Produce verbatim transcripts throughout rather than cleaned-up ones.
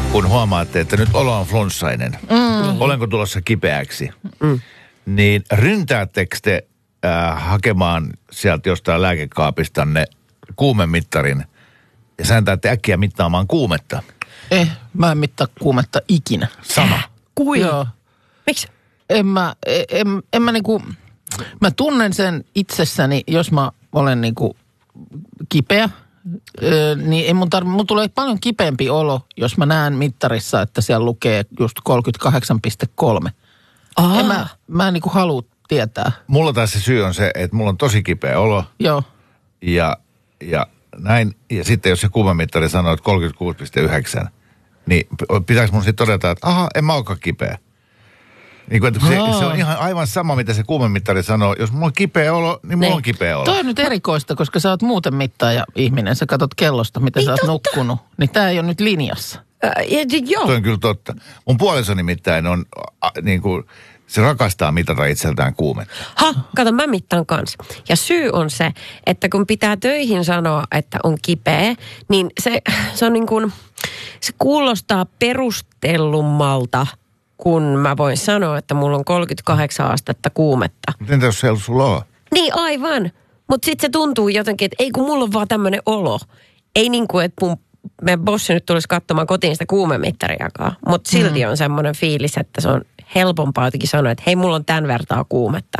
kun huomaatte, että nyt olo on flunssainen, mm. olenko tulossa kipeäksi, mm. niin ryntäättekö te äh, hakemaan sieltä jostain lääkekaapistanne kuumemittarin ja sääntäätte äkkiä mittaamaan kuumetta? Eh, mä en mittaa kuumetta ikinä. Sama. Kuin? Joo. Miksi? En mä, en, en mä niinku, mä tunnen sen itsessäni, jos mä olen niinku kipeä, öö, niin ei mun tarvitse, mun tulee paljon kipeämpi olo, jos mä näen mittarissa, että siellä lukee just kolmekymmentäkahdeksan pilkku kolme. En mä, mä en niinku halua tietää. Mulla taas se syy on se, että mulla on tosi kipeä olo. Joo. Ja, ja näin, ja sitten jos se kuumemittari sanoo, että kolmekymmentäkuusi pilkku yhdeksän, niin pitääkö mun sitten todeta, että aha, en mä olekaan kipeä. Niin kuin, että se, se on ihan aivan sama, mitä se kuumemittari sanoo. Jos mulla on kipeä olo, niin mulla ne. on kipeä olo. Toi on nyt erikoista, koska sä oot muuten mittaaja ihminen. Sä katot kellosta, miten ei sä oot totta. nukkunut. Niin tää ei ole nyt linjassa. Äh, joo. Toi on kyllä totta. Mun puoliso nimittäin on, a, niin kuin, se rakastaa mitata itseltään kuumetta. Ha, kato, mä mittaan kanssa. Ja syy on se, että kun pitää töihin sanoa, että on kipeä, niin se, se on niin kuin, se kuulostaa perustellummalta, kun mä voin sanoa, että mulla on kolmekymmentäkahdeksan astetta kuumetta. Miten jos se sulla on? Niin aivan. Mutta sitten se tuntuu jotenkin, että ei kun mulla on vaan tämmöinen olo. Ei niin kuin, että mun meidän bossi nyt tulisi katsomaan kotiin sitä kuumemittariakaan. Mutta silti on semmoinen fiilis, että se on helpompaa jotenkin sanoa, että hei, mulla on tämän vertaa kuumetta.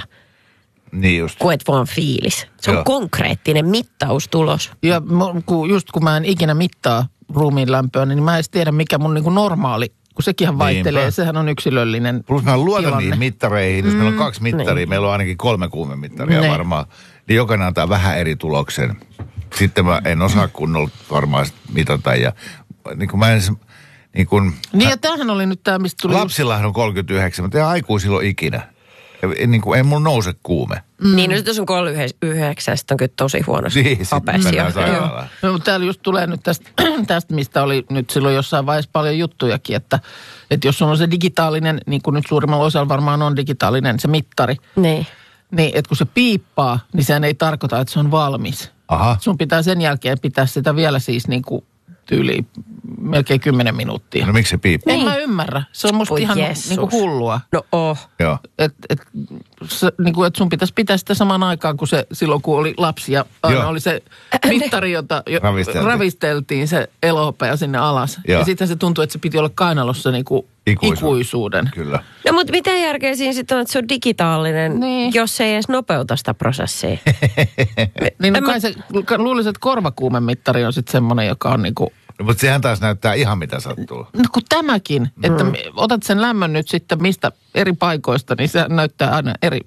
Niin just. Kuin et vaan fiilis. Se on Joo. konkreettinen mittaustulos. Ja kun, just kun mä en ikinä mittaa ruumiin lämpöä, niin mä en edes tiedä, mikä mun niinku normaali, kun sekinhän vaihtelee. Niinpä. Sehän on yksilöllinen Plus mä luotan tilanne. niihin mittareihin. Jos mm. meillä on kaksi mittaria, niin. meillä on ainakin kolme kuumemittaria Ne. varmaan. Niin jokainen antaa vähän eri tuloksen. Sitten mä en osaa kunnolla varmaan mitata. Ja niin kuin mä en... Niin, kuin, Niin ja tämähän oli nyt tämä, mistä tuli... lapsillahan on kolmekymmentäyhdeksän, mutta ei aikuisilla ikinä. Ei, niin kuin, ei mulla nouse kuume. Mm. Niin, no sitten jos on kolmekymmentäyhdeksän, sitten on kyllä tosi huonosti. Niin, sitten mennään sairaalaan. No, mutta täällä just tulee nyt tästä, tästä, mistä oli nyt silloin jossain vaiheessa paljon juttujakin, että, että jos on se digitaalinen, niin kuin nyt suurimmalla osalla varmaan on digitaalinen se mittari, Niin. niin että kun se piippaa, niin sehän ei tarkoita, että se on valmis. Aha. Sun pitää sen jälkeen pitää sitä vielä siis niin kuin tyyliin melkein kymmenen minuuttia. No miksi se piippaa? En Niin. mä ymmärrä. Se on musta Voi ihan Jeesus. niin kuin hullua. No oh. Joo. Että et, niin et sun pitäisi pitää sitä samaan aikaan kuin se silloin, kun oli lapsi ja aina Joo. oli se mittari, jota jo Ravisteltiin. ravisteltiin se elohopea sinne alas. Joo. Ja sitten se tuntui, että se piti olla kainalossa niin kuin Ikuisuus. ikuisuuden. Kyllä. No mutta mitä järkeä siinä sitten on, että se on digitaalinen, Niin. jos se ei edes nopeuta sitä prosessia? Niin no En kai mä- se, luulisin, että korvakuumemittari on sitten semmoinen, joka on niin kuin, No, mutta sehän taas näyttää ihan mitä sattuu. no kun tämäkin, mm. että otat sen lämmön nyt sitten mistä eri paikoista, niin se näyttää aina eri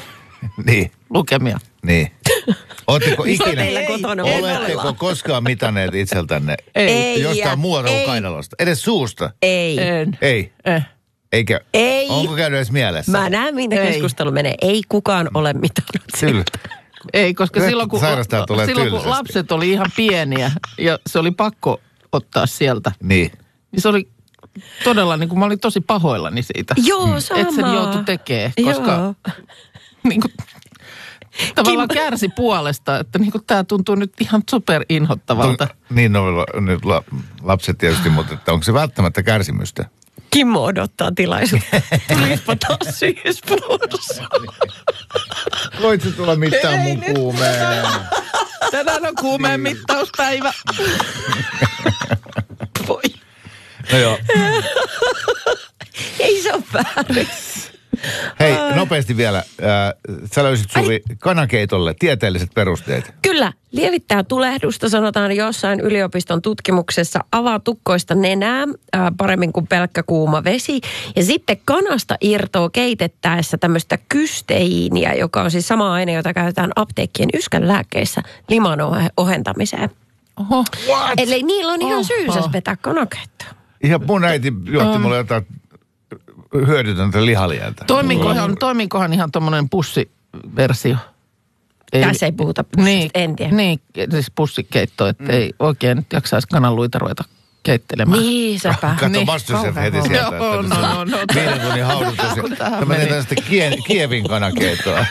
Niin, lukemia. niin. Ootteko Se on ikinä, teillä kotona oletteko monella. koskaan mitanneet itseltänne Ei. jostain muualta kuin Ei. kainalosta? Edes suusta? Ei. En. Ei. Eh. Eikä. Ei. Onko käynyt edes mielessä? Mä näen, mitä Ei. keskustelu menee. Ei kukaan ole mitannut Kyllä. Ei, koska Kyllä, silloin kun, sairastaa tulee silloin kun tylsästi. lapset oli ihan pieniä ja se oli pakko ottaa sieltä, Niin. niin se oli todella, niin kuin mä olin tosi pahoillani siitä. Joo, sama. Että sen joutui tekemään, koska Joo. niin kuin, tavallaan kärsi puolesta, että niin kuin tämä tuntuu nyt ihan super inhottavalta. Niin, no nyt la, lapset tietysti, mutta että onko se välttämättä kärsimystä? Kimmo odottaa tilaisuutta. Tulispa taas syyspuudussa. Voit sä tulla mitään mun kuumeen? Tänään on kuumeen mittauspäivä. Voi. No joo. Ei se ole väärin. Hei, nopeasti vielä. Äh, sä löysit Suvi kanakeitolle tieteelliset perusteet. Kyllä, lievittää tulehdusta, sanotaan jossain yliopiston tutkimuksessa, avaa tukkoista nenää ää, paremmin kuin pelkkä kuuma vesi. Ja sitten kanasta irtoo keitettäessä tämmöistä kysteiiniä, joka on siis sama aine, jota käytetään apteekkien yskänlääkkeissä liman ohe- ohentamiseen. Oho. What? Eli niillä on ihan Oho. syynsä vetää kanakeittoa. Ihan mun äiti juotti mulle jotain hyödytöntä lihalientä. Toimiikohan, toimiikohan ihan tommonen pussiversio? Tässä ei puhuta pussista, niin, en tiedä. Niin, siis pussikeitto, että mm. ei oikein nyt jaksaisi kananluita ruveta keittelemään. Niin, sepä. Katso Niin. Masterchef heti sieltä, Joo, että no, se no, on no, viiden tunnin haudutus. kun tähän Tämä meni. teetään sitten kie, Kievin kanakeittoa.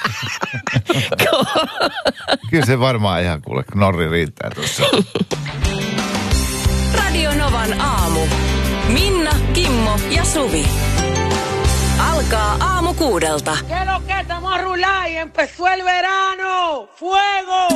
Kyllä se varmaan ihan kuule, Norri riittää tuossa. Radio Novan aamu. Minna, Kimmo ja Suvi. Alkaa aamu kuudelta. ¿Qué lo que estamos a rular y empezó el verano? ¡Fuego!